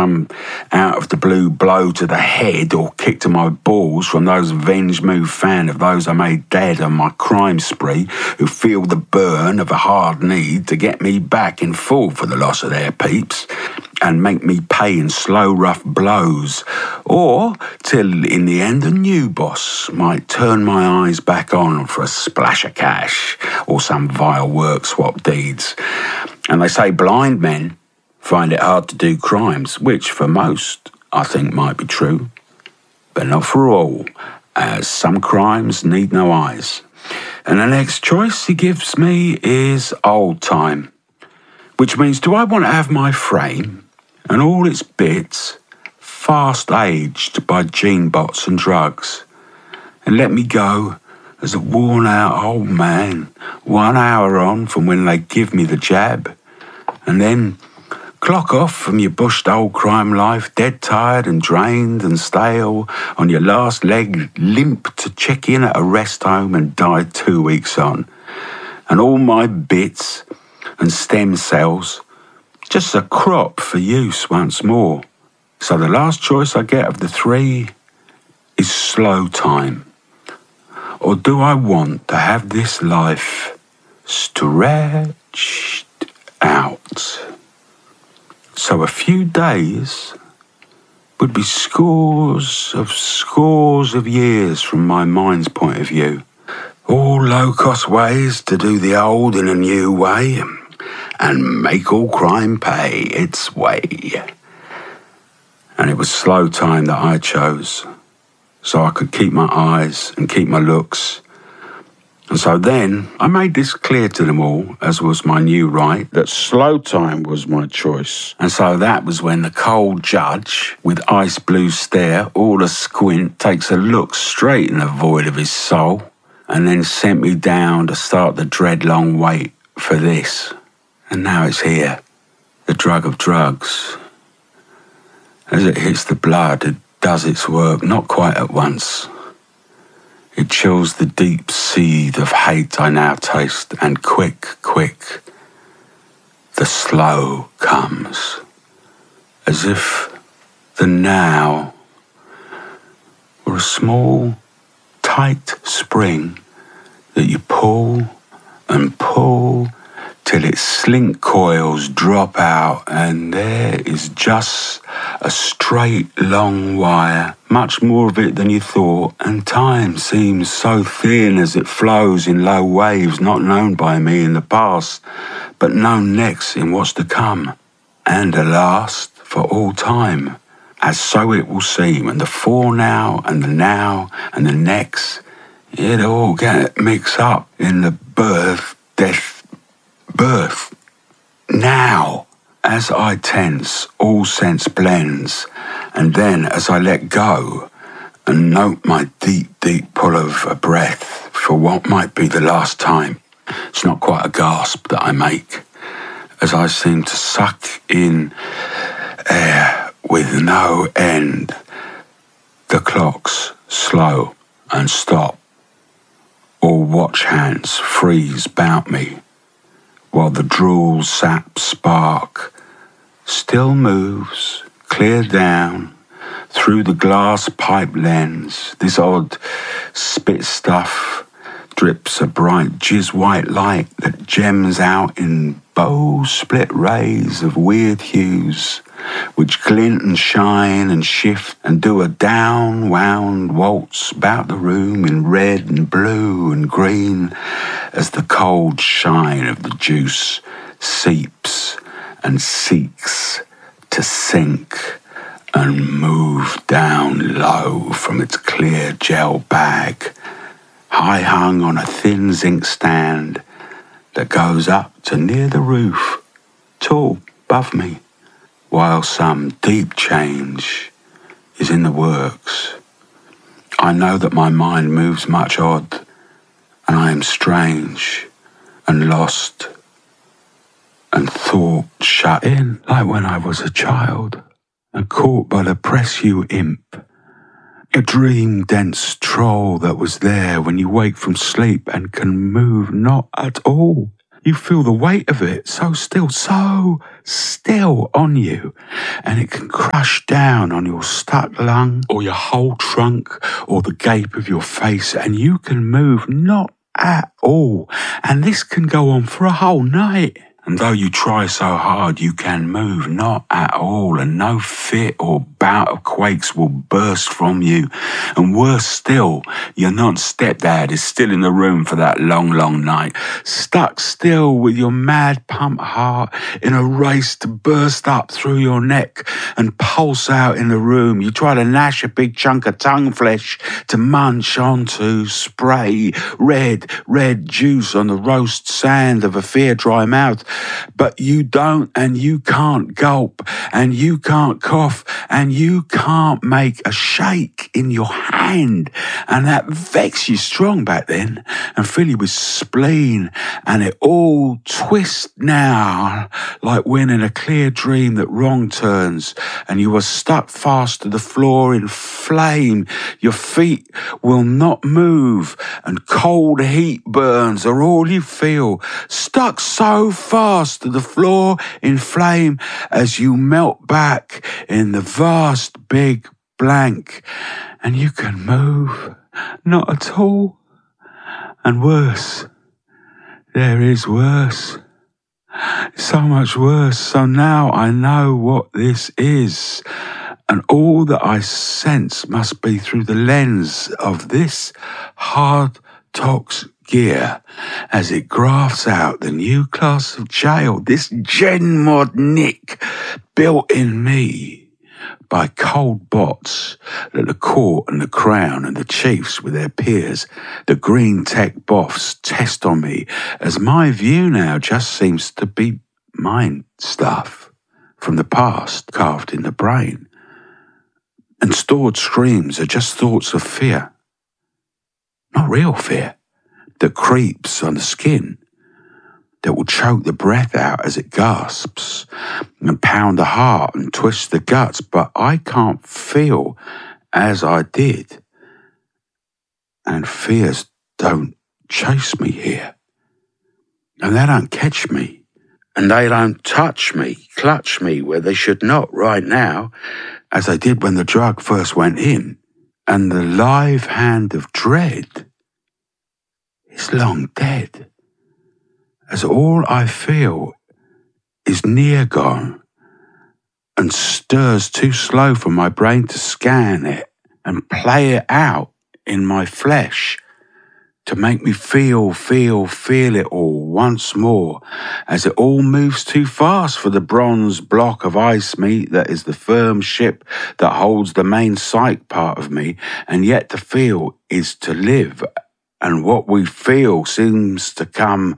some out-of-the-blue blow to the head or kick to my balls from those venge-move fan of those I made dead on my crime spree who feel the burn of a hard need to get me back in full for the loss of their peeps and make me pay in slow, rough blows, or till in the end a new boss might turn my eyes back on for a splash of cash or some vile work swap deeds. And they say blind men find it hard to do crimes, which for most I think might be true, but not for all, as some crimes need no eyes. And the next choice he gives me is old time, which means do I want to have my frame and all its bits fast aged by gene bots and drugs, and let me go as a worn-out old man 1 hour on from when they give me the jab, and then clock off from your bushed old crime life, dead tired and drained and stale, on your last leg limp to check in at a rest home and die 2 weeks on, and all my bits and stem cells just a crop for use once more. So the last choice I get of the three is slow time. Or do I want to have this life stretched out? So a few days would be scores of years from my mind's point of view. All low-cost ways to do the old in a new way and make all crime pay its way. And it was slow time that I chose, so I could keep my eyes and keep my looks. And so then I made this clear to them all, as was my new right, that slow time was my choice. And so that was when the cold judge, with ice blue stare, all a squint, takes a look straight in the void of his soul, and then sent me down to start the dread long wait for this. And now it's here, the drug of drugs. As it hits the blood, it does its work, not quite at once. It chills the deep seed of hate I now taste, and quick, the slow comes, as if the now were a small, tight spring that you pull and pull till its slink coils drop out, and there is just a straight, long wire, much more of it than you thought, and time seems so thin as it flows in low waves not known by me in the past, but known next in what's to come, and at last for all time, as so it will seem, and the fore now and the next, it all get mixed up in the birth, now. As I tense, all sense blends, and then as I let go and note my deep pull of a breath for what might be the last time, it's not quite a gasp that I make, as I seem to suck in air with no end. The clocks slow and stop. All watch hands freeze about me, while the drool sap spark still moves clear down through the glass pipe lens. This odd spit stuff drips a bright jizz-white light that gems out in bow split rays of weird hues, which glint and shine and shift and do a down-wound waltz about the room in red and blue and green as the cold shine of the juice seeps and seeks to sink and move down low from its clear gel bag, high hung on a thin zinc stand that goes up to near the roof, tall above me, while some deep change is in the works. I know that my mind moves much odd, and I am strange and lost and thought shut in, like when I was a child and caught by the press you imp, a dream-dense troll that was there when you wake from sleep and can move not at all. You feel the weight of it so still on you, and it can crush down on your stuck lung or your whole trunk or the gape of your face, and you can move not at all. And this can go on for a whole night. And though you try so hard, you can move not at all, and no fit or bout of quakes will burst from you. And worse still, your non-stepdad is still in the room for that long night, stuck still with your mad pump heart in a race to burst up through your neck and pulse out in the room. You try to gnash a big chunk of tongue flesh to munch onto, spray red juice on the roast sand of a fear dry mouth. But you don't, and you can't gulp, and you can't cough, and you can't make a shake in your hand. And that vexed you strong back then and fill you with spleen. And it all twists now like when in a clear dream that wrong turns and you are stuck fast to the floor in flame. Your feet will not move and cold heat burns are all you feel. Stuck so fast to the floor in flame as you melt back in the vast big blank, and you can move not at all. And worse, there is worse, so much worse. So now I know what this is, and all that I sense must be through the lens of this hard tox gear as it grafts out the new class of jail, this Gen Mod Nick built in me by cold bots that the court and the crown and the chiefs with their peers, the green tech boffs, test on me as my view now just seems to be mind stuff from the past carved in the brain. And stored screams are just thoughts of fear, not real fear, that creeps on the skin, that will choke the breath out as it gasps and pound the heart and twist the guts. But I can't feel as I did. And fears don't chase me here. And they don't catch me. And they don't touch me, clutch me where they should not right now, as they did when the drug first went in. And the live hand of dread is long dead, as all I feel is near gone and stirs too slow for my brain to scan it and play it out in my flesh to make me feel it all once more, as it all moves too fast for the bronze block of ice meat that is the firm ship that holds the main psych part of me, and yet to feel is to live. And what we feel seems to come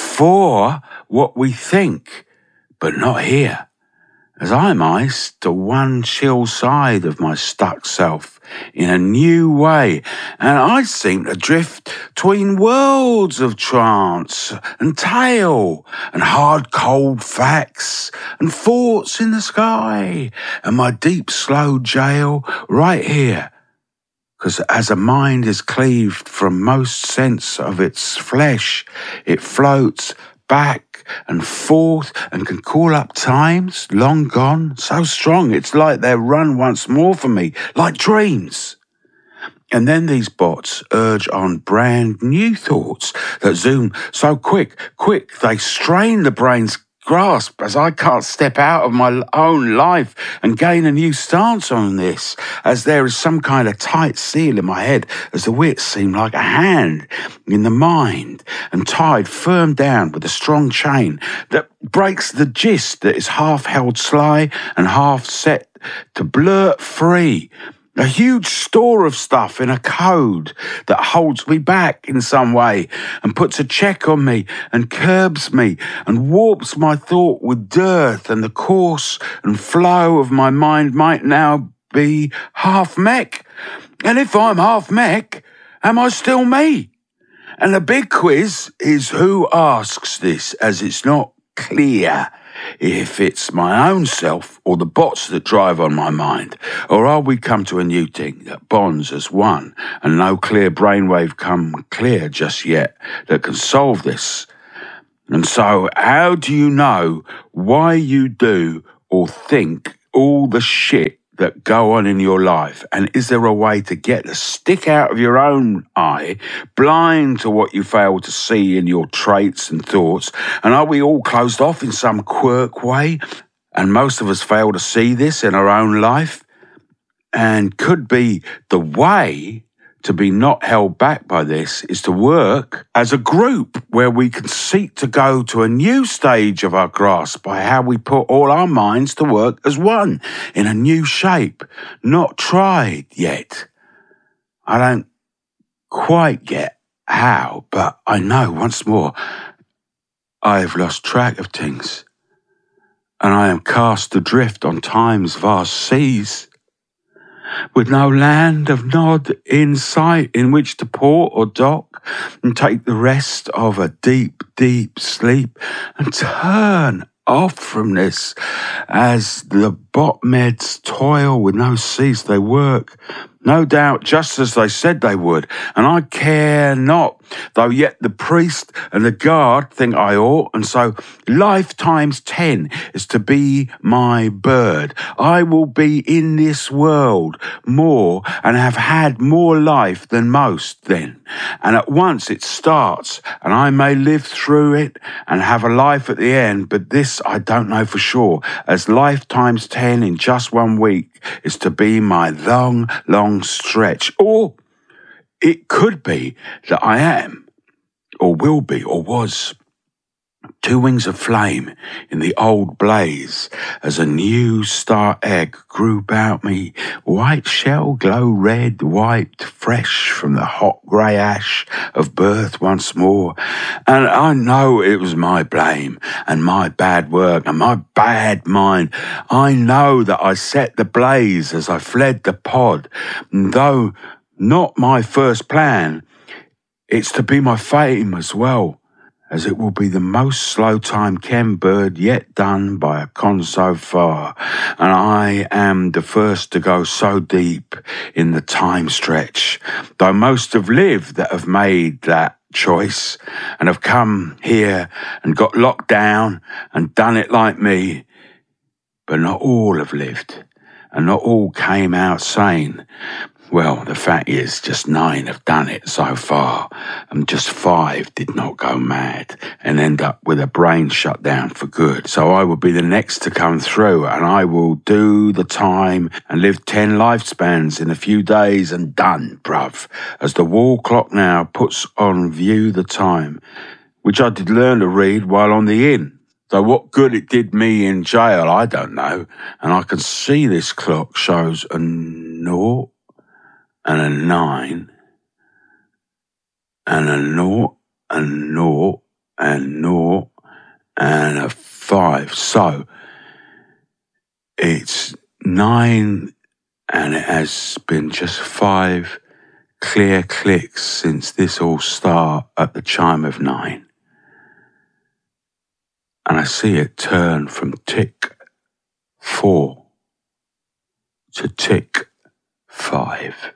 for what we think, but not here, as I'm iced to one chill side of my stuck self in a new way, and I seem to drift between worlds of trance and tale and hard cold facts and thoughts in the sky and my deep slow jail right here. Because as a mind is cleaved from most sense of its flesh, it floats back and forth and can call up times long gone, so strong it's like they're run once more for me, like dreams. And then these bots urge on brand new thoughts that zoom so quick, they strain the brain's grasp as I can't step out of my own life and gain a new stance on this, as there is some kind of tight seal in my head as the wits seem like a hand in the mind and tied firm down with a strong chain that breaks the gist that is half held sly and half set to blurt free. A huge store of stuff in a code that holds me back in some way and puts a check on me and curbs me and warps my thought with dearth, and the course and flow of my mind might now be half mech. And if I'm half mech, am I still me? And the big quiz is who asks this, as it's not clear if it's my own self or the bots that drive on my mind, or are we come to a new thing that bonds as one and no clear brainwave come clear just yet that can solve this? And so how do you know why you do or think all the shit that go on in your life? And is there a way to get the stick out of your own eye, blind to what you fail to see in your traits and thoughts? And are we all closed off in some quirk way? And most of us fail to see this in our own life. And could be the way to be not held back by this is to work as a group where we can seek to go to a new stage of our grasp by how we put all our minds to work as one in a new shape, not tried yet. I don't quite get how, but I know once more I have lost track of things, and I am cast adrift on time's vast seas, with no land of nod in sight in which to port or dock and take the rest of a deep, deep sleep and turn off from this as the botmeds toil with no cease they work, no doubt just as they said they would, and I care not, though yet the priest and the guard think I ought, and so life times 10 is to be my bird. I will be in this world more and have had more life than most then, and at once it starts, and I may live through it and have a life at the end, but this I don't know for sure, as life times 10 in just 1 week is to be my long, long stretch. Or it could be that I am, or will be, or was 2 wings of flame in the old blaze as a new star egg grew about me, white shell glow red, wiped fresh from the hot grey ash of birth once more. And I know it was my blame and my bad work and my bad mind. I know that I set the blaze as I fled the pod, and though not my first plan, it's to be my fame as well, as it will be the most slow time Ken Bird yet done by a con so far, and I am the first to go so deep in the time stretch, though most have lived that have made that choice and have come here and got locked down and done it like me, but not all have lived, and not all came out sane. Well, the fact is, just 9 have done it so far, and just 5 did not go mad and end up with a brain shut down for good. So I will be the next to come through, and I will do the time and live 10 lifespans in a few days and done, bruv, as the wall clock now puts on view the time, which I did learn to read while on the inn. Though what good it did me in jail, I don't know, and I can see this clock shows a 0 and a 9, and a 0, and 0, and 0, and a 5. So it's 9, and it has been just 5 clear clicks since this all start at the chime of 9. And I see it turn from tick 4 to tick 5.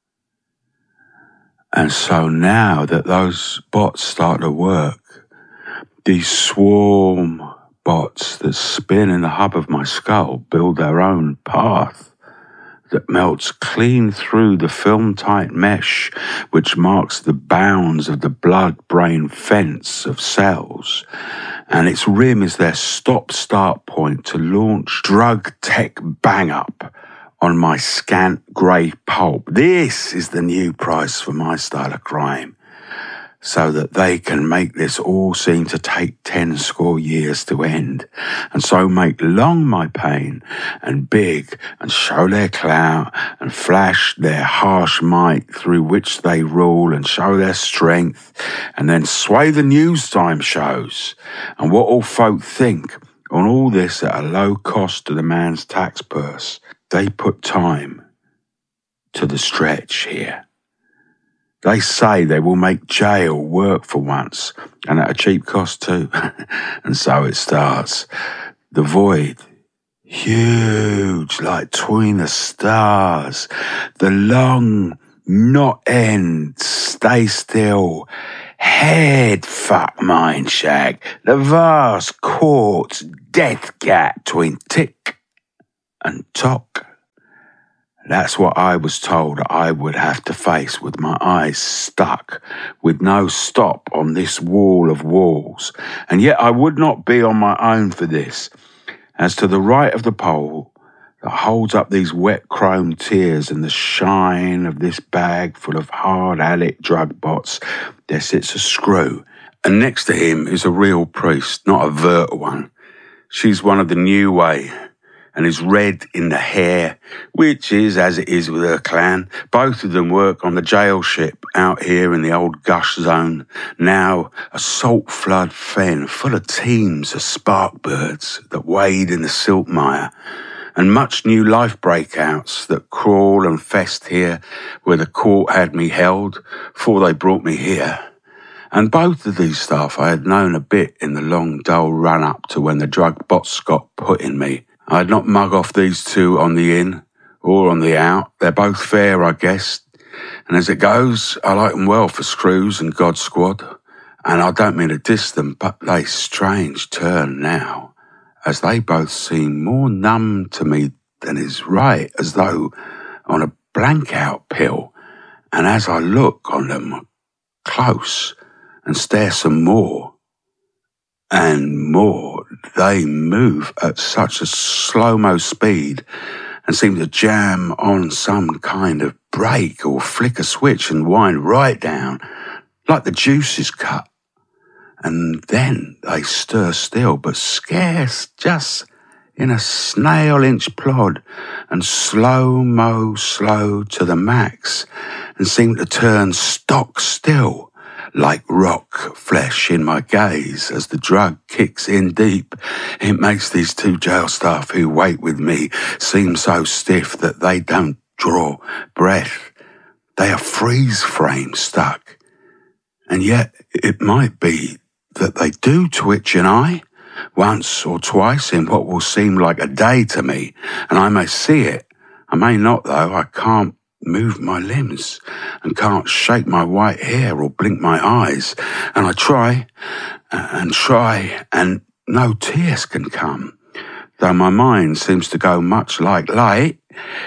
And so now that those bots start to work, these swarm bots that spin in the hub of my skull build their own path that melts clean through the film-tight mesh which marks the bounds of the blood-brain fence of cells, and its rim is their stop-start point to launch drug tech bang-up on my scant grey pulp. This is the new price for my style of crime, so that they can make this all seem to take 10 score years to end, and so make long my pain and big, and show their clout and flash their harsh might through which they rule, and show their strength, and then sway the news time shows and what all folk think on all this at a low cost to the man's tax purse. They put time to the stretch here. They say they will make jail work for once, and at a cheap cost too. And so it starts. The void, huge, like between the stars. The long, not end, stay still, Head fuck mine shag, the vast quartz death gap between tick and tock. That's what I was told I would have to face with my eyes stuck, with no stop on this wall of walls. And yet I would not be on my own for this. As to the right of the pole that holds up these wet chrome tears and the shine of this bag full of hard addict drug bots, there sits a screw. And next to him is a real priest, not a vert one. She's one of the new way, and is red in the hair, which is as it is with her clan. Both of them work on the jail ship out here in the old gush zone, now a salt flood fen full of teams of sparkbirds that wade in the silt mire, and much new life breakouts that crawl and fest here where the court had me held before they brought me here. And both of these staff I had known a bit in the long, dull run-up to when the drug bots got put in me. I'd not mug off these two on the in or on the out. They're both fair, I guess. And as it goes, I like them well for Screws and God Squad. And I don't mean to diss them, but they strange turn now, as they both seem more numb to me than is right, as though on a blank-out pill. And as I look on them close and stare some more and more, they move at such a slow-mo speed and seem to jam on some kind of brake or flick a switch and wind right down, like the juice is cut. And then they stir still, but scarce, just in a snail-inch plod, and slow-mo slow to the max, and seem to turn stock still, like rock flesh in my gaze as the drug kicks in deep. It makes these two jail staff who wait with me seem so stiff that they don't draw breath. They are freeze-frame stuck. And yet it might be that they do twitch an eye once or twice in what will seem like a day to me, and I may see it. I may not, though. I can't move my limbs and can't shake my white hair or blink my eyes, and I try, and no tears can come, though my mind seems to go much like light.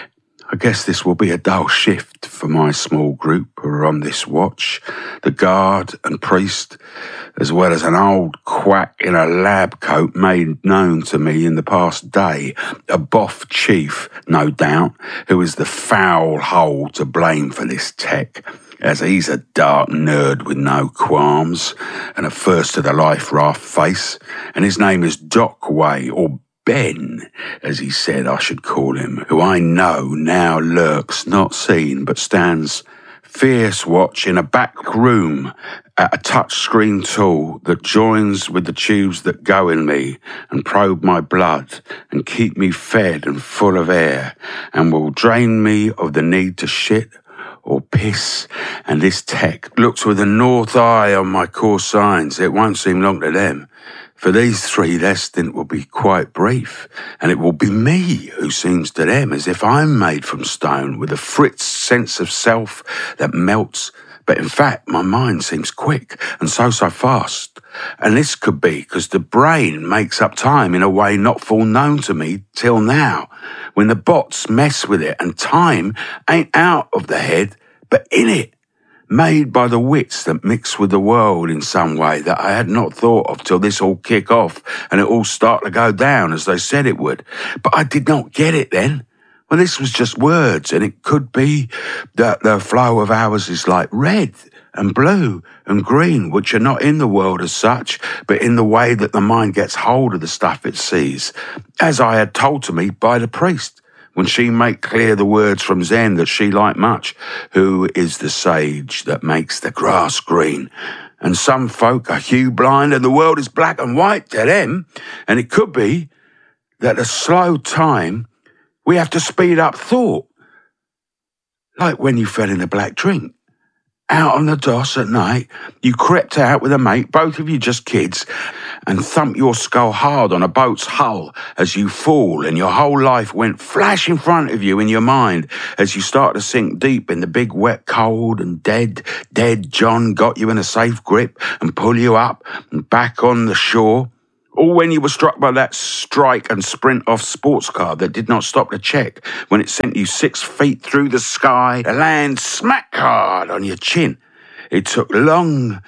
I guess this will be a dull shift for my small group who are on this watch, the guard and priest, as well as an old quack in a lab coat made known to me in the past day, a boff chief, no doubt, who is the foul hole to blame for this tech, as he's a dark nerd with no qualms and a first-to-the-life rough face, and his name is Doc Way, or Ben, as he said I should call him, who I know now lurks, not seen, but stands fierce watch in a back room at a touch-screen tool that joins with the tubes that go in me and probe my blood and keep me fed and full of air and will drain me of the need to shit or piss. And this tech looks with a north eye on my core signs. It won't seem long to them. For these three, their stint will be quite brief, and it will be me who seems to them as if I'm made from stone with a Fritz sense of self that melts. But in fact, my mind seems quick and so fast. And this could be because the brain makes up time in a way not full known to me till now, when the bots mess with it and time ain't out of the head, but in it, made by the wits that mix with the world in some way that I had not thought of till this all kick off and it all start to go down as they said it would. But I did not get it then. Well, this was just words, and it could be that the flow of ours is like red and blue and green, which are not in the world as such, but in the way that the mind gets hold of the stuff it sees, as I had told to me by the priest, when she make clear the words from Zen that she liked much, who is the sage that makes the grass green. And some folk are hue blind and the world is black and white to them. And it could be that a slow time, we have to speed up thought. Like when you fell in a black drink. Out on the doss at night, you crept out with a mate, both of you just kids, and thump your skull hard on a boat's hull as you fall, and your whole life went flash in front of you in your mind as you start to sink deep in the big wet cold, and dead John got you in a safe grip and pull you up and back on the shore. Or when you were struck by that strike and sprint off sports car that did not stop to check when it sent you 6 feet through the sky to land smack hard on your chin. It took long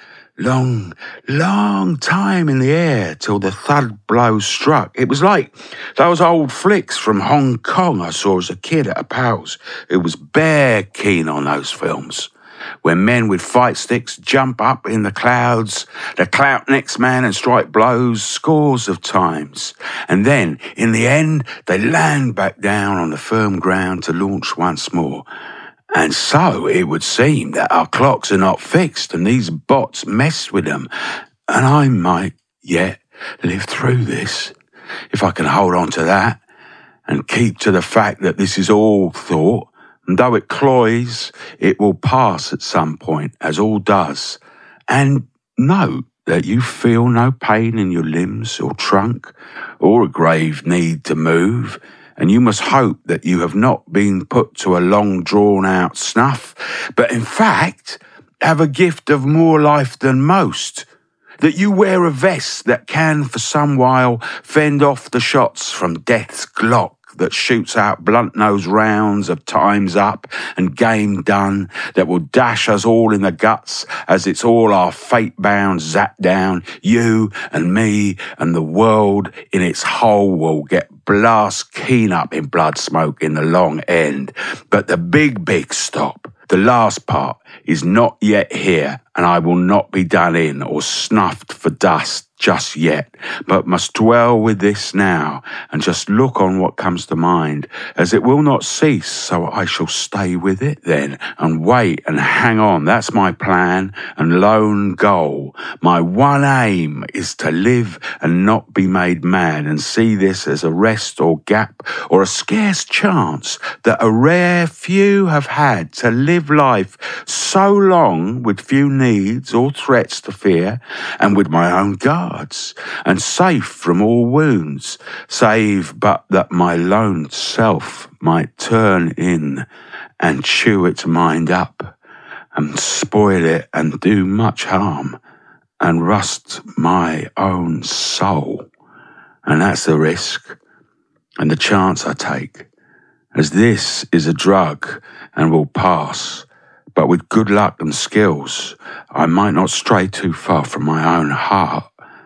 time in the air till the thud blow struck. It was like those old flicks from Hong Kong I saw as a kid at a pal's. It was bare keen on those films, where men with fight sticks jump up in the clouds, to clout next man and strike blows scores of times. And then, in the end, they land back down on the firm ground to launch once more. And so it would seem that our clocks are not fixed and these bots mess with them. And I might yet live through this, if I can hold on to that and keep to the fact that this is all thought. And though it cloys, it will pass at some point, as all does. And note that you feel no pain in your limbs or trunk, or a grave need to move, and you must hope that you have not been put to a long drawn-out snuff, but in fact have a gift of more life than most, that you wear a vest that can for some while fend off the shots from death's Glock that shoots out blunt-nosed rounds of time's up and game done, that will dash us all in the guts as it's all our fate-bound zap down. You and me and the world in its whole will get blast keen up in blood smoke in the long end. But the big stop, the last part, is not yet here, and I will not be done in or snuffed for dust just yet, but must dwell with this now and just look on what comes to mind, as it will not cease, so I shall stay with it then and wait and hang on. That's my plan and lone goal. My one aim is to live and not be made mad, and see this as a rest or gap or a scarce chance that a rare few have had to live life so long with few needs or threats to fear, and with my own guards, and safe from all wounds, save but that my lone self might turn in and chew its mind up, and spoil it and do much harm, and rust my own soul. And that's the risk and the chance I take, as this is a drug and will pass. But with good luck and skills, I might not stray too far from my own heart.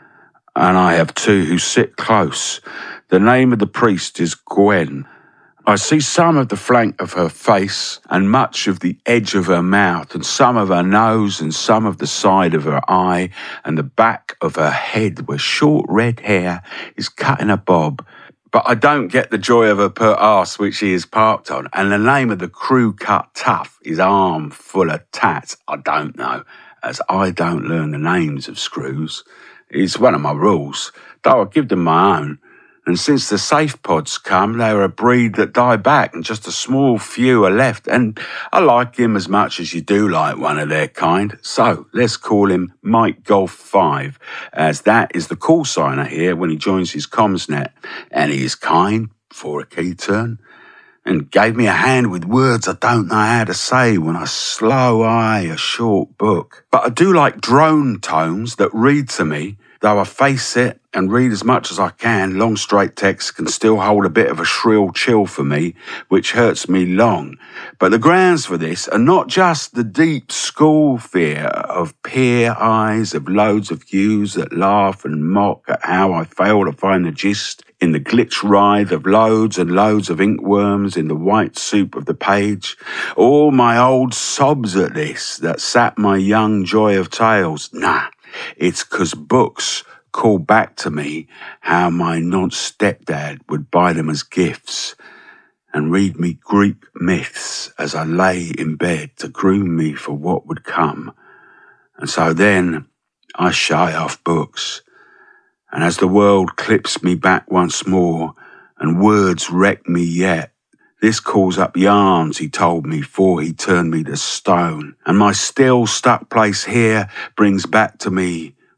And I have two who sit close. The name of the priest is Gwen. I see some of the flank of her face and much of the edge of her mouth, and some of her nose and some of the side of her eye, and the back of her head where short red hair is cut in a bob. But I don't get the joy of her pert arse which she is parked on, and the name of the crew cut tough is arm full of tats. I don't know, as I don't learn the names of screws. It's one of my rules, though I give them my own. And since the safe pods come, they're a breed that die back, and just a small few are left. And I like him as much as you do like one of their kind. So let's call him Mike Golf 5, as that is the call sign I hear when he joins his comms net. And he is kind for a key turn, and gave me a hand with words I don't know how to say when I slow eye a short book. But I do like drone tomes that read to me, though I face it and read as much as I can. Long straight text can still hold a bit of a shrill chill for me, which hurts me long. But the grounds for this are not just the deep school fear of peer eyes, of loads of hues that laugh and mock at how I fail to find the gist in the glitch writhe of loads and loads of inkworms in the white soup of the page, or my old sobs at this that sap my young joy of tales. Nah, it's 'cause books call back to me how my non-stepdad would buy them as gifts, and read me Greek myths as I lay in bed to groom me for what would come. And so then I shy off books, and as the world clips me back once more, and words wreck me yet, this calls up yarns he told me 'fore he turned me to stone, and my still stuck place here brings back to me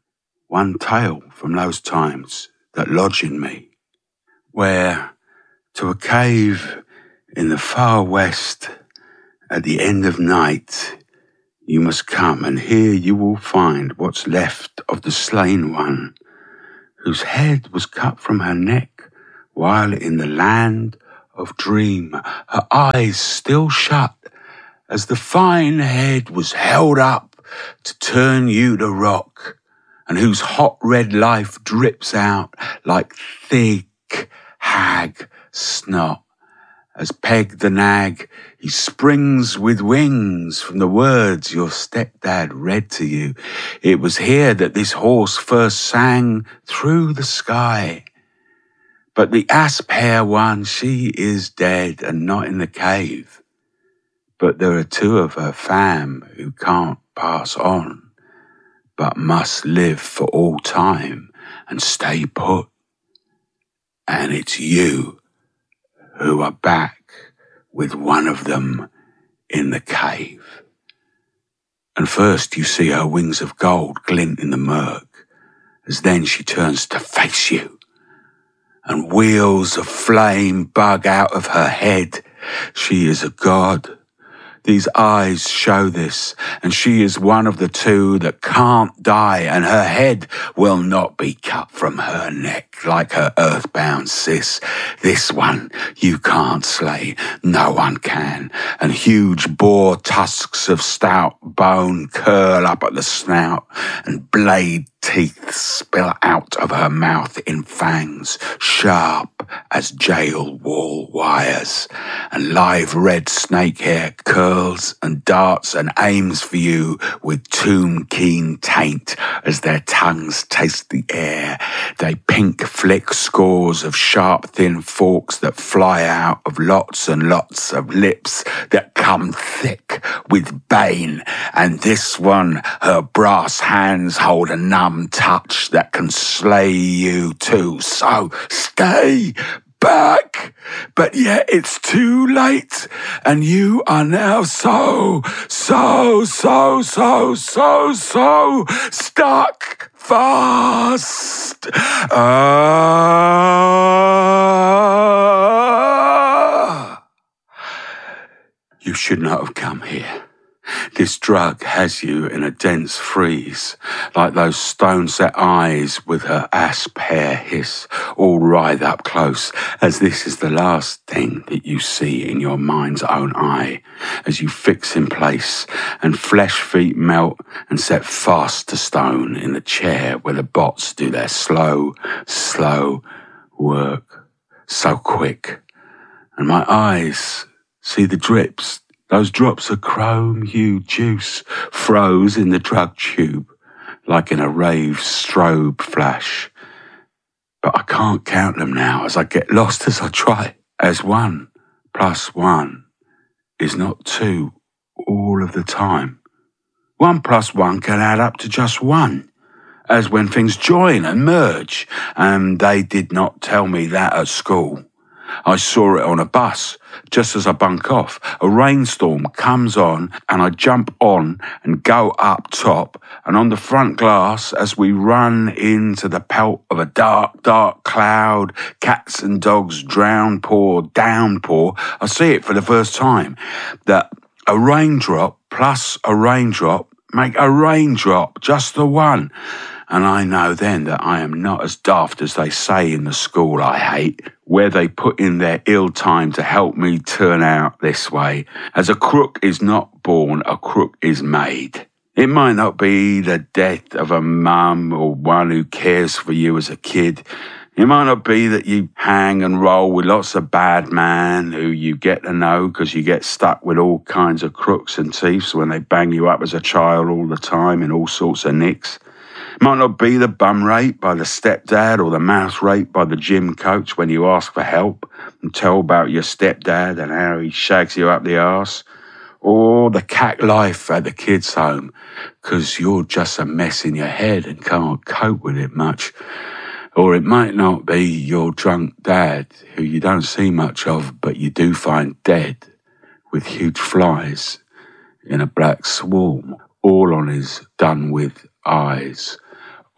one tale from those times that lodge in me, where to a cave in the far west at the end of night you must come, and here you will find what's left of the slain one, whose head was cut from her neck while in the land of dream, her eyes still shut, as the fine head was held up to turn you to rock, and whose hot red life drips out like thick hag snot. As Peg the nag, he springs with wings from the words your stepdad read to you. It was here that this horse first sang through the sky. But the asp hair one, she is dead and not in the cave. But there are two of her fam who can't pass on, but must live for all time and stay put. And it's you who are back with one of them in the cave. And first you see her wings of gold glint in the murk, as then she turns to face you, and wheels of flame bug out of her head. She is a god. These eyes show this, and she is one of the two that can't die, and her head will not be cut from her neck like her earthbound sis. This one you can't slay, no one can, and huge boar tusks of stout bone curl up at the snout, and blade teeth spill out of her mouth in fangs, sharp as jail wall wires, and live red snake hair curls and darts and aims for you with tomb-keen taint. As their tongues taste the air, they pink flick scores of sharp thin forks that fly out of lots and lots of lips that come thick with bane, and this one, her brass hands hold a numb touch that can slay you too. So stay back, but yet it's too late, and you are now so stuck fast. You should not have come here. This drug has you in a dense freeze, like those stone-set eyes with her asp hair hiss, all writhe up close, as this is the last thing that you see in your mind's own eye, as you fix in place, and flesh feet melt and set fast to stone in the chair where the bots do their slow work, so quick. And my eyes see the drips. Those drops of chrome-hued juice froze in the drug tube, like in a rave strobe flash. But I can't count them now, as I get lost as I try, as 1 + 1 is not 2 all of the time. 1 + 1 can add up to just 1, as when things join and merge, and they did not tell me that at school. I saw it on a bus, just as I bunk off. A rainstorm comes on, and I jump on and go up top, and on the front glass, as we run into the pelt of a dark cloud, cats and dogs downpour, I see it for the first time, that a raindrop plus a raindrop make a raindrop, just the one. And I know then that I am not as daft as they say in the school I hate, where they put in their ill time to help me turn out this way. As a crook is not born, a crook is made. It might not be the death of a mum or one who cares for you as a kid. It might not be that you hang and roll with lots of bad men who you get to know because you get stuck with all kinds of crooks and thieves when they bang you up as a child all the time in all sorts of nicks. It might not be the bum rape by the stepdad or the mouth rape by the gym coach when you ask for help and tell about your stepdad and how he shags you up the arse. Or the cat life at the kids' home because you're just a mess in your head and can't cope with it much. Or it might not be your drunk dad who you don't see much of but you do find dead with huge flies in a black swarm, all on his done with eyes.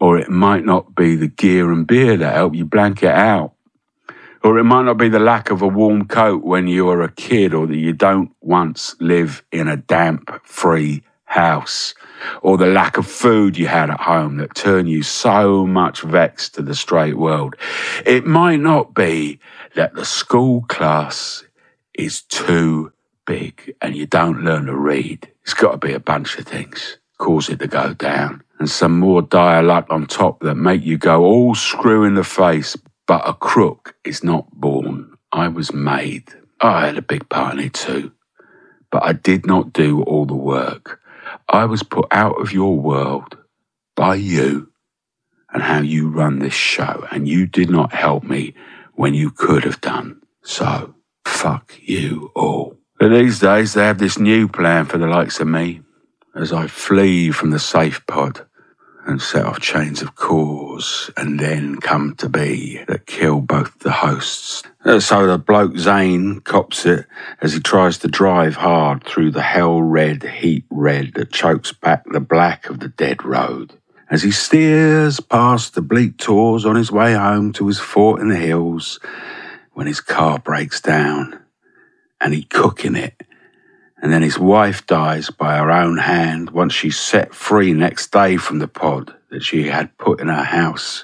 Or it might not be the gear and beer that help you blank it out. Or it might not be the lack of a warm coat when you were a kid, or that you don't once live in a damp-free house, or the lack of food you had at home that turned you so much vexed to the straight world. It might not be that the school class is too big and you don't learn to read. It's got to be a bunch of things cause it to go down, and some more dire luck on top that make you go all screw in the face. But a crook is not born. I was made. I had a big part in it too. But I did not do all the work. I was put out of your world by you and how you run this show. And you did not help me when you could have done. So, fuck you all. But these days they have this new plan for the likes of me as I flee from the safe pod and set off chains of cause and then come to be that kill both the hosts. So the bloke Zane cops it as he tries to drive hard through the hell-red heat red that chokes back the black of the dead road. As he steers past the bleak tors on his way home to his fort in the hills, when his car breaks down and he cooking it. And then his wife dies by her own hand once she's set free next day from the pod that she had put in her house.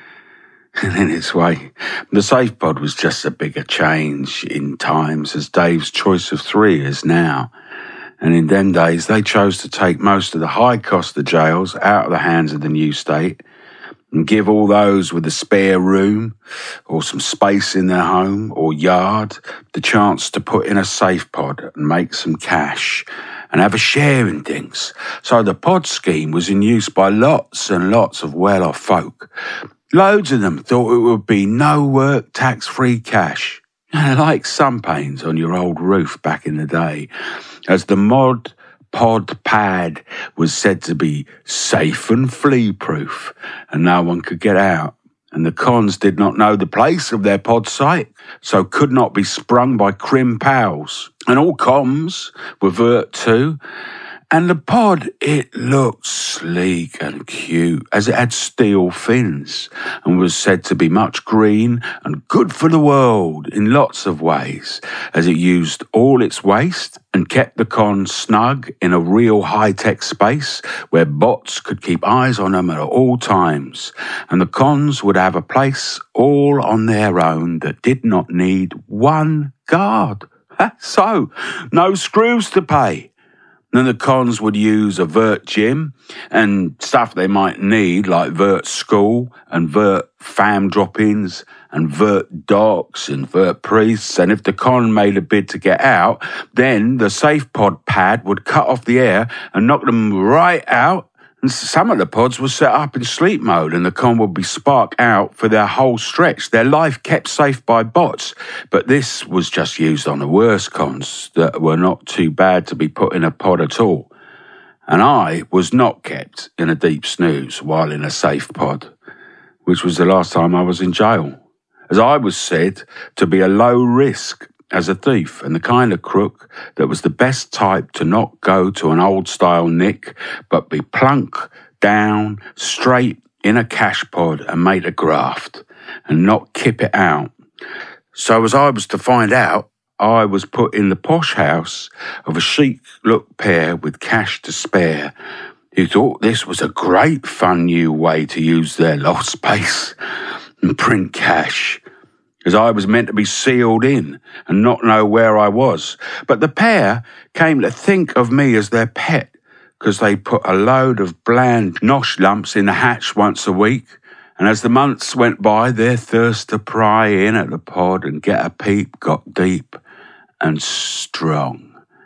And in its way, the safe pod was just a bigger change in times as Dave's choice of three is now. And in them days, they chose to take most of the high cost of jails out of the hands of the new state and give all those with a spare room or some space in their home or yard the chance to put in a safe pod and make some cash and have a share in things. So the pod scheme was in use by lots and lots of well-off folk. Loads of them thought it would be no work, tax-free cash. Like sun panes on your old roof back in the day, as the pod pad was said to be safe and flea-proof, and no one could get out. And the cons did not know the place of their pod site, so could not be sprung by crim pals. And all comms were vert too. And the pod, it looked sleek and cute, as it had steel fins, and was said to be much green and good for the world in lots of ways, as it used all its waste and kept the cons snug in a real high-tech space where bots could keep eyes on them at all times. And the cons would have a place all on their own that did not need one guard. So, no screws to pay. Then the cons would use a vert gym and stuff they might need, like vert school and vert fam drop-ins and vert docs and vert priests. And if the con made a bid to get out, then the safe pod pad would cut off the air and knock them right out. And some of the pods were set up in sleep mode and the con would be sparked out for their whole stretch, their life kept safe by bots. But this was just used on the worst cons that were not too bad to be put in a pod at all. And I was not kept in a deep snooze while in a safe pod, which was the last time I was in jail, as I was said to be a low risk as a thief and the kind of crook that was the best type to not go to an old-style nick, but be plunk down straight in a cash pod and make a graft and not kip it out. So as I was to find out, I was put in the posh house of a chic-look pair with cash to spare who thought this was a great fun new way to use their loft space and print cash, as I was meant to be sealed in and not know where I was. But the pair came to think of me as their pet because they put a load of bland nosh lumps in the hatch once a week. And as the months went by, their thirst to pry in at the pod and get a peep got deep and strong.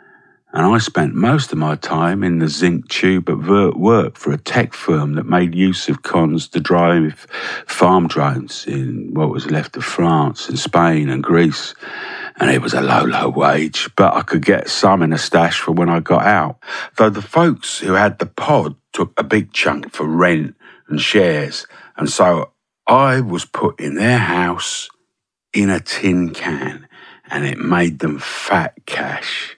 And I spent most of my time in the zinc tube at Vert work for a tech firm that made use of cons to drive farm drones in what was left of France and Spain and Greece. And it was a low wage, but I could get some in a stash for when I got out. Though the folks who had the pod took a big chunk for rent and shares, and so I was put in their house in a tin can, and it made them fat cash.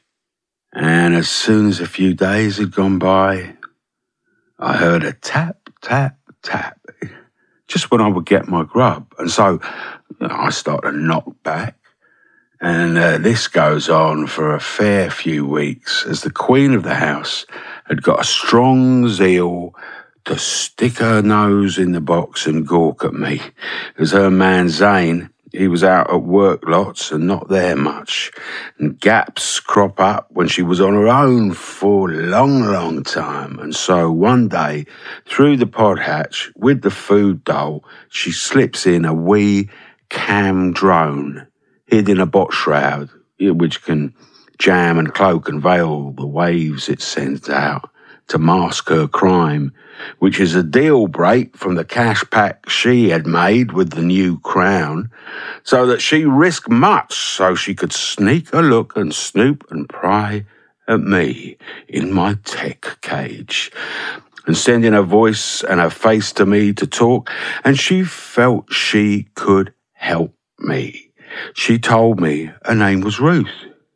And as soon as a few days had gone by, I heard a tap, tap, tap, just when I would get my grub. And so I started to knock back. And this goes on for a fair few weeks as the queen of the house had got a strong zeal to stick her nose in the box and gawk at me, as her man Zane, he was out at work lots and not there much, and gaps crop up when she was on her own for a long time. And so one day, through the pod hatch with the food dole, she slips in a wee cam drone hid in a bot shroud, which can jam and cloak and veil the waves it sends out to mask her crime, which is a deal break from the cash pack she had made with the new crown, so that she risked much so she could sneak a look and snoop and pry at me in my tech cage, and sending her voice and her face to me to talk, and she felt she could help me. She told me her name was Ruth,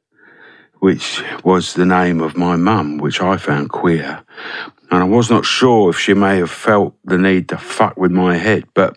which was the name of my mum, which I found queer. And I was not sure if she may have felt the need to fuck with my head, but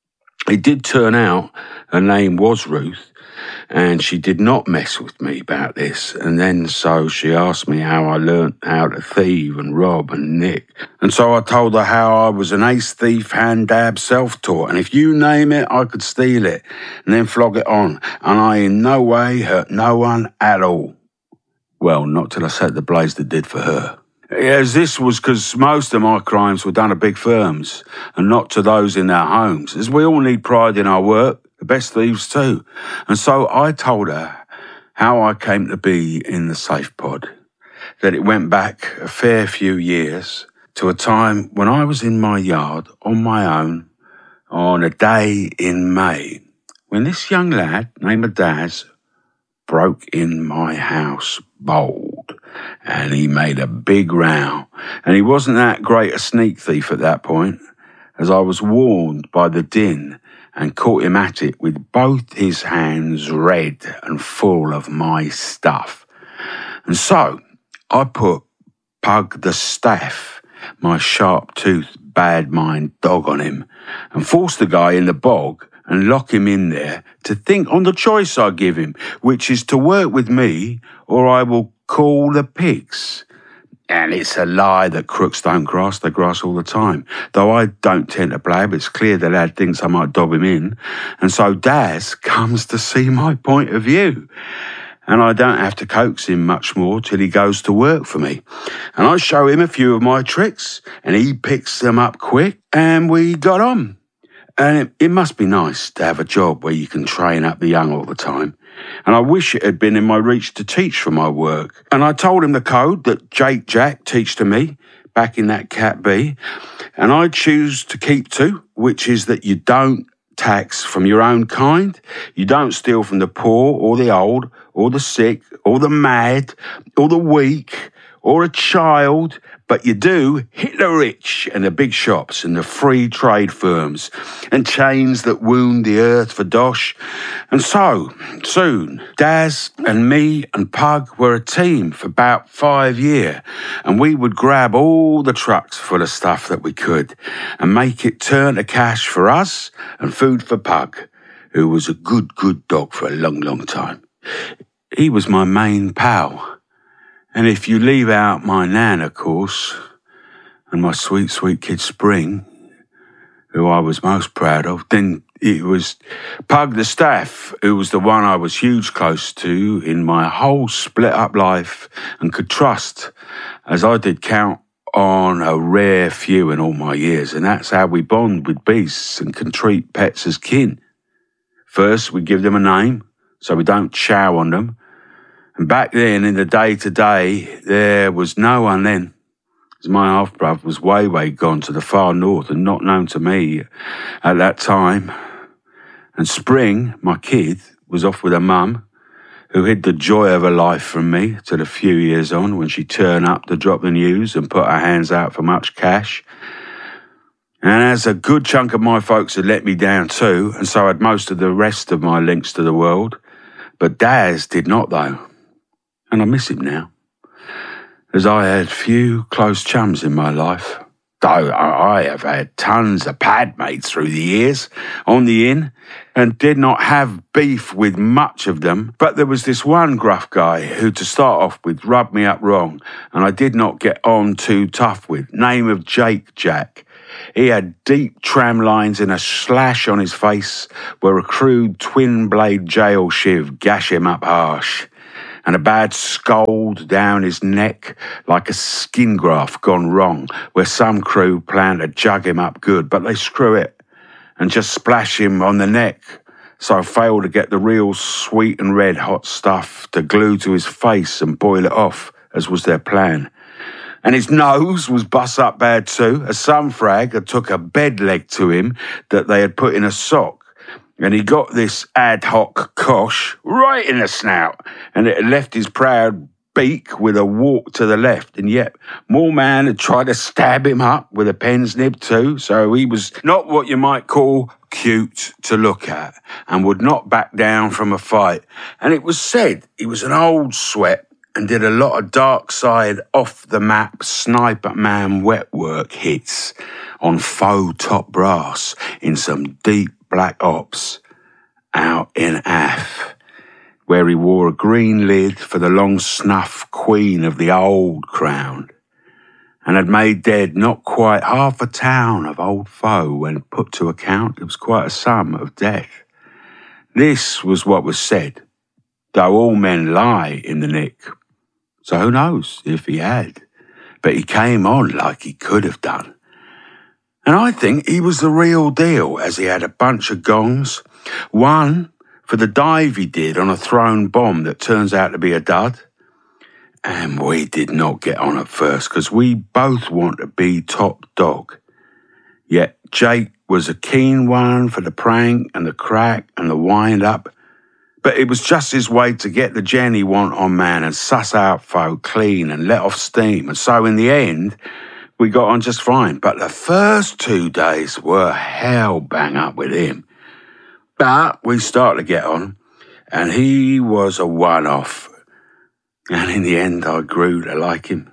it did turn out her name was Ruth, and she did not mess with me about this. And then so she asked me how I learnt how to thieve and rob and nick. And so I told her how I was an ace thief, hand dab, self-taught, and if you name it, I could steal it and then flog it on. And I in no way hurt no one at all. Well, not till I set the blaze that did for her. As this was because most of my crimes were done at big firms and not to those in their homes, as we all need pride in our work, the best thieves too. And so I told her how I came to be in the safe pod, that it went back a fair few years to a time when I was in my yard on my own on a day in May, when this young lad named Daz broke in my house bold, and he made a big row. And he wasn't that great a sneak thief at that point, as I was warned by the din and caught him at it with both his hands red and full of my stuff. And so I put Pug the Staff, my sharp-toothed, bad-mind dog, on him and forced the guy in the bog and lock him in there to think on the choice I give him, which is to work with me or I will call the pigs. And it's a lie that crooks don't grass, they grass all the time. Though I don't tend to blab, it's clear the lad thinks I might dob him in. And so Daz comes to see my point of view. And I don't have to coax him much more till he goes to work for me. And I show him a few of my tricks, and he picks them up quick, and we got on. And it must be nice to have a job where you can train up the young all the time. And I wish it had been in my reach to teach for my work. And I told him the code that Jake Jack teached to me back in that Cat B. And I choose to keep to, which is that you don't tax from your own kind. You don't steal from the poor or the old or the sick or the mad or the weak or a child, but you do hit the rich and the big shops and the free trade firms and chains that wound the earth for dosh. And so, soon, Daz and me and Pug were a team for about 5 years, and we would grab all the trucks full of stuff that we could and make it turn to cash for us and food for Pug, who was a good dog for a long time. He was my main pal. And if you leave out my nan, of course, and my sweet kid Spring, who I was most proud of, then it was Pug the Staff, who was the one I was huge close to in my whole split-up life and could trust, as I did count on a rare few in all my years. And that's how we bond with beasts and can treat pets as kin. First, we give them a name, so we don't chow on them. And back then, in the day-to-day, there was no one then, as my half-brother was way gone to the far north and not known to me at that time. And Spring, my kid, was off with her mum, who hid the joy of her life from me till a few years on, when she turned up to drop the news and put her hands out for much cash. And as a good chunk of my folks had let me down too, and so had most of the rest of my links to the world, but Daz did not, though. And I miss him now, as I had few close chums in my life. Though I have had tons of pad mates through the years on the inn and did not have beef with much of them, but there was this one gruff guy who, to start off with, rubbed me up wrong and I did not get on too tough with, name of Jake Jack. He had deep tram lines and a slash on his face where a crude twin-blade jail shiv gash him up harsh, and a bad scald down his neck like a skin graft gone wrong, where some crew plan to jug him up good, but they screw it and just splash him on the neck, so I fail to get the real sweet and red hot stuff to glue to his face and boil it off, as was their plan. And his nose was bust up bad too, as some frag had took a bed leg to him that they had put in a sock, and he got this ad hoc cosh right in the snout, and it had left his proud beak with a walk to the left, and yet more man had tried to stab him up with a pen's nib too, so he was not what you might call cute to look at, and would not back down from a fight. And it was said he was an old sweat and did a lot of dark side off the map sniper man wet work hits on faux top brass in some deep black ops out in Af, where he wore a green lid for the long snuff queen of the old crown, and had made dead not quite half a town of old foe. When put to account, it was quite a sum of death. This was what was said, though all men lie in the nick. So who knows if he had, but he came on like he could have done. And I think he was the real deal, as he had a bunch of gongs. One for the dive he did on a thrown bomb that turns out to be a dud. And we did not get on at first, because we both want to be top dog. Yet Jake was a keen one for the prank and the crack and the wind-up. But it was just his way to get the gen he want on man and suss out foe clean and let off steam. And so in the end, we got on just fine. But the first 2 days were hell bang up with him. But we started to get on, and he was a one-off. And in the end, I grew to like him,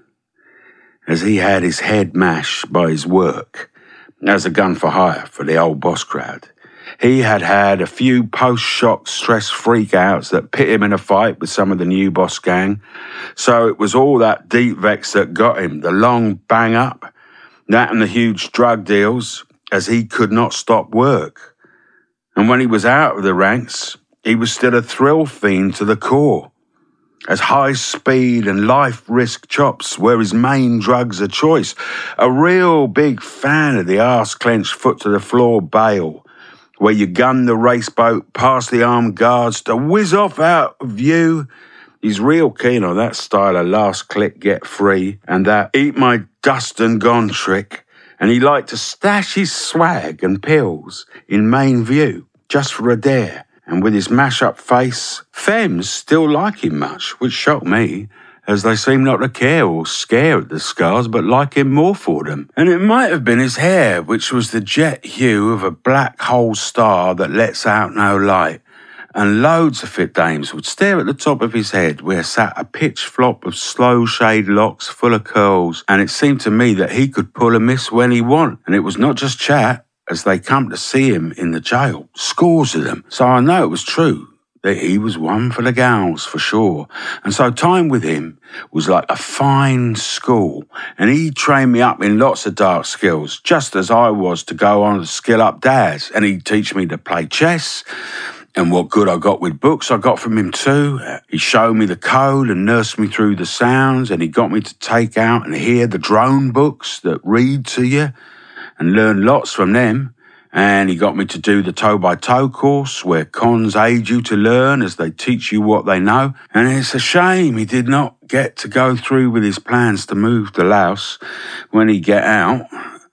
as he had his head mashed by his work as a gun for hire for the old boss crowd. He had had a few post-shock stress freakouts that pit him in a fight with some of the new boss gang. So it was all that deep vex that got him, the long bang-up, that and the huge drug deals, as he could not stop work. And when he was out of the ranks, he was still a thrill fiend to the core, as high speed and life risk chops were his main drugs of choice. A real big fan of the arse-clenched foot to the floor bail, where you gun the race boat past the armed guards to whiz off out of view. He's real keen on that style of last click get free and that eat my dust and gone trick, and he liked to stash his swag and pills in main view just for a dare. And with his mash-up face, femmes still like him much, which shocked me, as they seem not to care or scare at the scars, but like him more for them. And it might have been his hair, which was the jet hue of a black hole star that lets out no light. And loads of fit dames would stare at the top of his head, where sat a pitch flop of slow shade locks full of curls, and it seemed to me that he could pull a miss when he want. And it was not just chat, as they come to see him in the jail, scores of them. So I know it was true, that he was one for the gals, for sure. And so time with him was like a fine school, and he trained me up in lots of dark skills, just as I was to go on to skill up Daz. And he'd teach me to play chess, and what good I got with books I got from him too. He showed me the code and nursed me through the sounds, and he got me to take out and hear the drone books that read to you, and learn lots from them. And he got me to do the toe-by-toe course, where cons aid you to learn as they teach you what they know. And it's a shame he did not get to go through with his plans to move to Laos when he get out.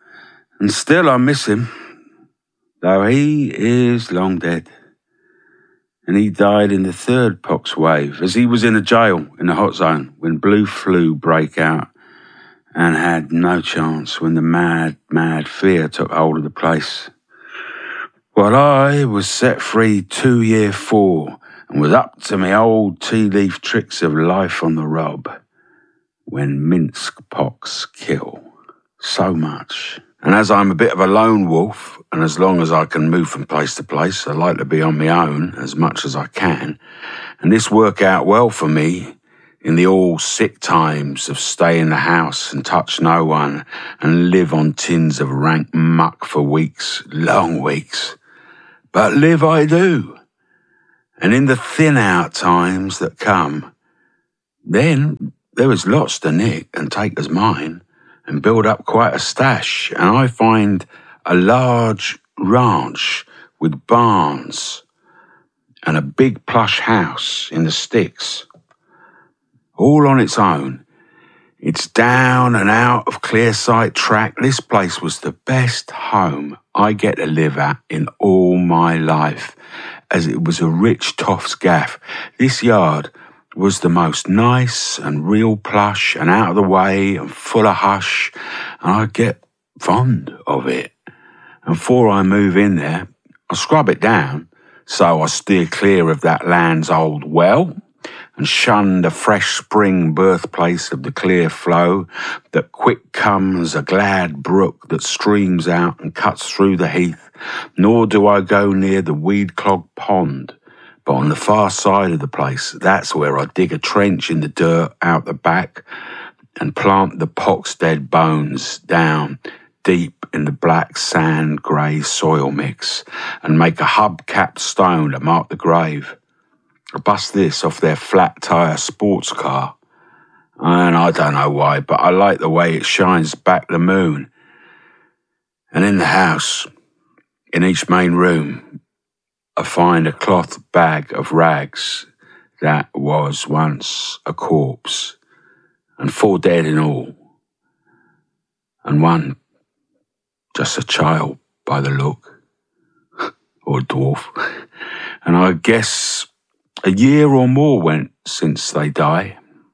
And still I miss him, though he is long dead. And he died in the third pox wave, as he was in a jail in the hot zone when blue flu break out, and had no chance when the mad fear took hold of the place. Well, I was set free 2 year 4, and was up to my old tea leaf tricks of life on the rob, when Minsk pox kill. So much. And as I'm a bit of a lone wolf, and as long as I can move from place to place, I like to be on my own as much as I can. And this worked out well for me in the all sick times of stay in the house and touch no one and live on tins of rank muck for weeks, long weeks. But live I do. And in the thin out times that come, then there is lots to nick and take as mine and build up quite a stash. And I find a large ranch with barns and a big plush house in the sticks, all on its own. It's down and out of Clearside track. This place was the best home I get to live at in all my life, as it was a rich toff's gaff. This yard was the most nice and real plush and out of the way and full of hush, and I get fond of it. And before I move in there, I scrub it down, so I steer clear of that land's old well and shun the fresh spring birthplace of the clear flow that quick comes a glad brook that streams out and cuts through the heath, nor do I go near the weed-clogged pond. But on the far side of the place, that's where I dig a trench in the dirt out the back and plant the pox dead bones down deep in the black sand grey soil mix and make a hub-capped stone to mark the grave. I bust this off their flat tyre sports car, and I don't know why, but I like the way it shines back the moon. And in the house, in each main room, I find a cloth bag of rags that was once a corpse, and 4 dead in all, and one just a child by the look, or a dwarf. And I guess a year or more went since they die,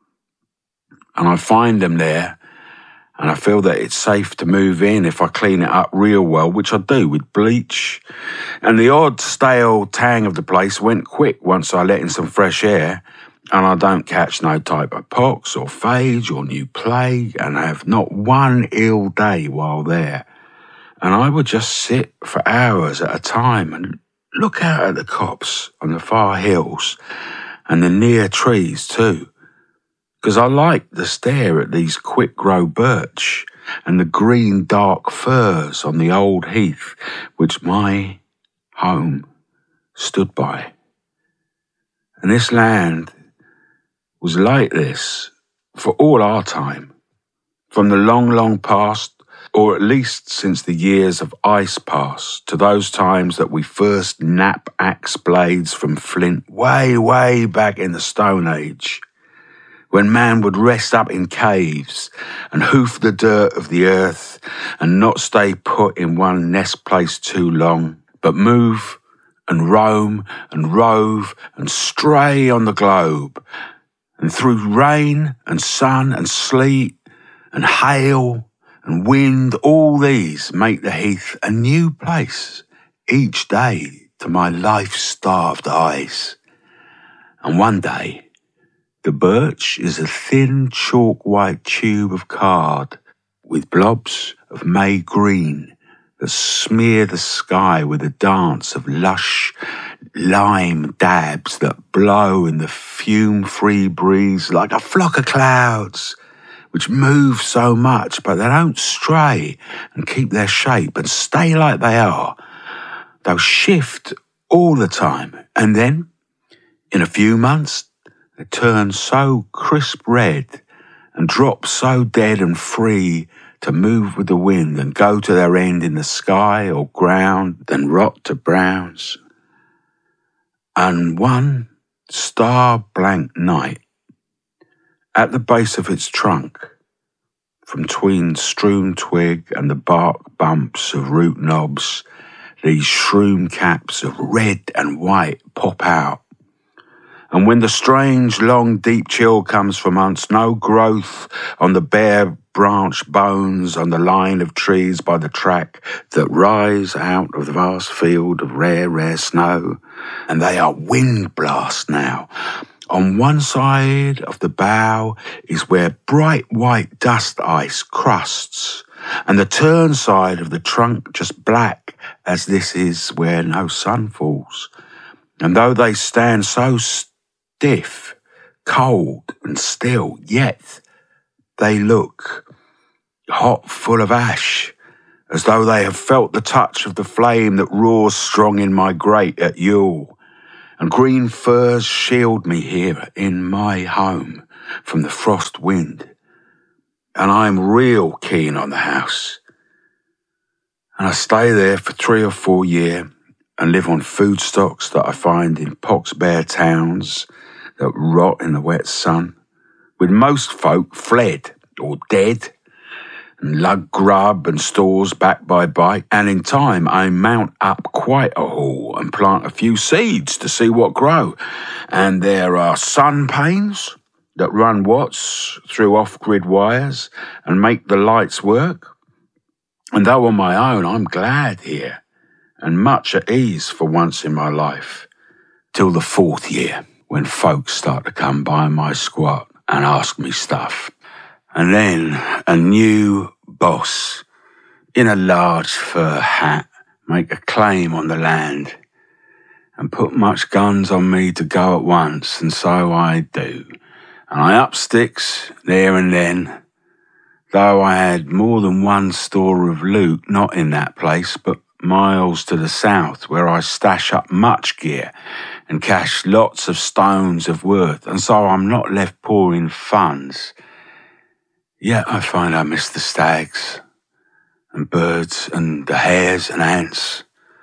and I find them there, and I feel that it's safe to move in if I clean it up real well, which I do with bleach. And the odd stale tang of the place went quick once I let in some fresh air, and I don't catch no type of pox or phage or new plague, and I have not one ill day while there. And I would just sit for hours at a time and look out at the copse on the far hills and the near trees too, because I like to stare at these quick-grow birch and the green dark firs on the old heath which my home stood by. And this land was like this for all our time, from the long, long past, or at least since the years of ice past, to those times that we first nap axe blades from flint way, way back in the Stone Age, when man would rest up in caves and hoof the dirt of the earth and not stay put in one nest place too long, but move and roam and rove and stray on the globe, and through rain and sun and sleet and hail and wind, all these make the heath a new place each day to my life-starved eyes. And one day, the birch is a thin chalk-white tube of card with blobs of May green that smear the sky with a dance of lush lime dabs that blow in the fume-free breeze like a flock of clouds, which move so much, but they don't stray and keep their shape and stay like they are. They'll shift all the time, and then, in a few months, they turn so crisp red and drop so dead and free to move with the wind and go to their end in the sky or ground, then rot to browns. And one star-blank night, at the base of its trunk, from tween strewn twig and the bark bumps of root knobs, these shroom caps of red and white pop out. And when the strange, long, deep chill comes from months, no growth on the bare branch bones on the line of trees by the track that rise out of the vast field of rare, rare snow, and they are wind blast now. On one side of the bough is where bright white dust ice crusts and the turn side of the trunk just black, as this is where no sun falls. And though they stand so stiff, cold and still, yet they look hot, full of ash, as though they have felt the touch of the flame that roars strong in my grate at Yule. And green firs shield me here in my home from the frost wind. And I'm real keen on the house. And I stay there for 3 or 4 years and live on food stocks that I find in pox-bare towns that rot in the wet sun, with most folk fled or dead, and lug grub and stores backed by bike. And in time, I mount up quite a haul and plant a few seeds to see what grow. And there are sun panes that run watts through off-grid wires and make the lights work. And though on my own, I'm glad here and much at ease for once in my life, till the 4th year, when folks start to come by my squat and ask me stuff. And then a new boss in a large fur hat make a claim on the land and put much guns on me to go at once, and so I do. And I up sticks there and then, though I had more than one store of loot, not in that place, but miles to the south, where I stash up much gear and cache lots of stones of worth, and so I'm not left poor in funds. Yet I find I miss the stags and birds and the hares and ants,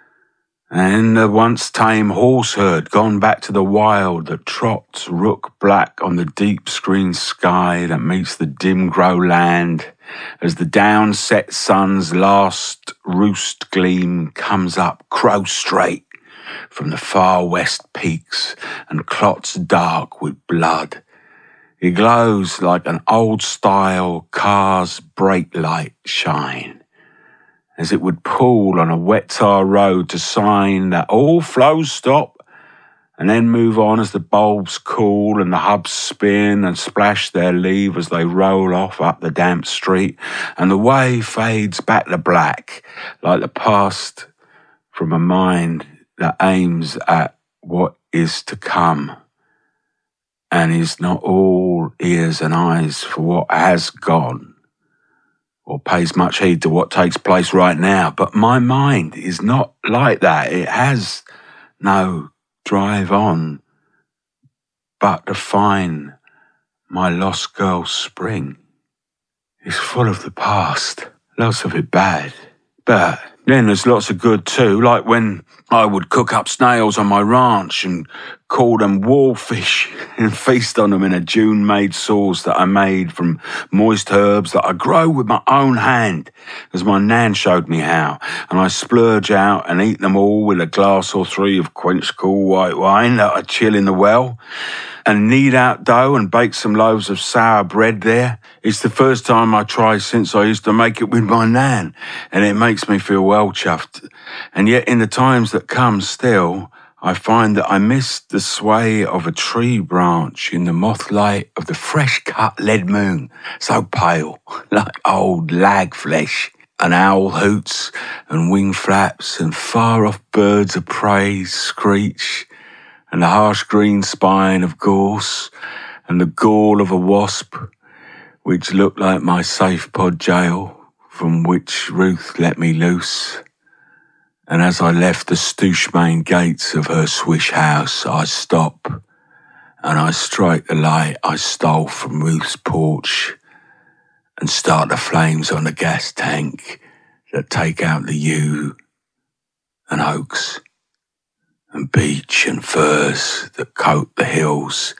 and the once tame horse herd gone back to the wild that trots rook black on the deep screen sky that meets the dim grow land as the down-set sun's last roost gleam comes up crow straight from the far west peaks and clots dark with blood. It glows like an old-style car's brake light shine, as it would pull on a wet tar road to sign that all flows stop, and then move on as the bulbs cool and the hubs spin and splash their leave as they roll off up the damp street, and the way fades back to black like the past from a mind that aims at what is to come, and is not all ears and eyes for what has gone, or pays much heed to what takes place right now. But my mind is not like that. It has no drive on but to find my lost girl's spring. It's full of the past, lots of it bad, but then there's lots of good too, like when I would cook up snails on my ranch and call them wallfish and feast on them in a June-made sauce that I made from moist herbs that I grow with my own hand, as my nan showed me how, and I splurge out and eat them all with a glass or 3 of quench cool white wine that I chill in the well, and knead out dough and bake some loaves of sour bread there. It's the first time I try since I used to make it with my nan, and it makes me feel well chuffed. And yet in the times that come still, I find that I miss the sway of a tree branch in the moth light of the fresh-cut lead moon, so pale, like old lag flesh, and owl hoots and wing flaps and far-off birds of prey screech, and the harsh green spine of gorse, and the gall of a wasp, which looked like my safe pod jail, from which Ruth let me loose. And as I left the stoosh main gates of her swish house, I stop, and I strike the light I stole from Ruth's porch, and start the flames on the gas tank that take out the yew and oaks and beech and firs that coat the hills.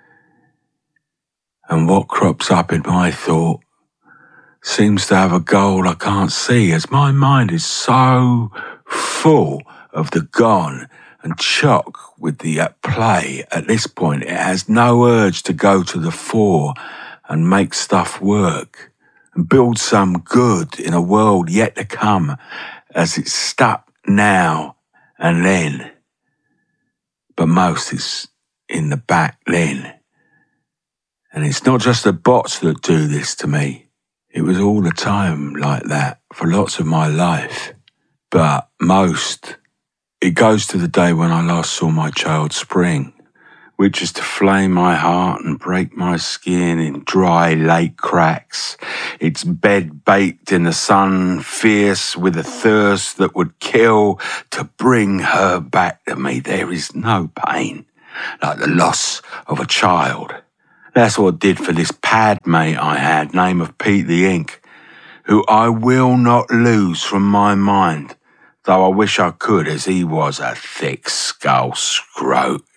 And what crops up in my thought seems to have a goal I can't see, as my mind is so full of the gone and chock with the at play. At this point, it has no urge to go to the fore and make stuff work and build some good in a world yet to come, as it's stuck now and then. But most is in the back then. And it's not just the bots that do this to me. It was all the time like that for lots of my life. But most, it goes to the day when I last saw my child Spring, which is to flame my heart and break my skin in dry lake cracks, its bed baked in the sun, fierce with a thirst that would kill, to bring her back to me. There is no pain like the loss of a child. That's what did for this pad mate I had, name of Pete the Ink, who I will not lose from my mind, though I wish I could, as he was a thick skull scrote.